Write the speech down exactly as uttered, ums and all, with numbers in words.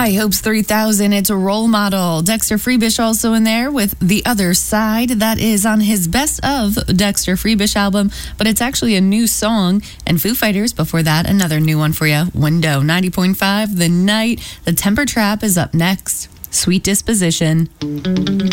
High Hopes three thousand, it's a Role Model. Dexter Freebish also in there with The Other Side. That is on his Best of Dexter Freebish album, but it's actually a new song. And Foo Fighters, before that, another new one for you. Window, ninety point five, The Night. The Temper Trap is up next. Sweet Disposition.